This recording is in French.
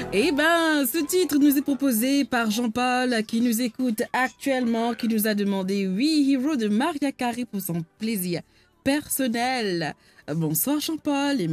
Eh ben, ce titre nous est proposé par Jean-Paul qui nous écoute actuellement, qui nous a demandé We Hero de Maria Carey pour son plaisir personnel. Bonsoir Jean-Paul.